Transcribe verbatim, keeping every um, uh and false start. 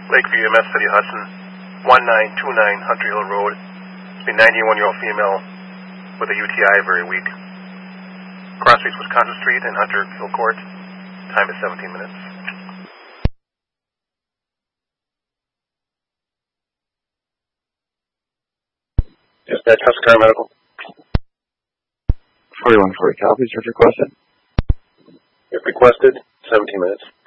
Lakeview E M S City Hudson, one nine two nine Hunter Hill Road. It's been ninety-one-year-old female with a U T I very weak. Cross Streets, Wisconsin Street and Hunter Hill Court. Time is seventeen minutes. Dispatch, Husker Medical. forty-one forty, copies, as requested. If requested, seventeen minutes.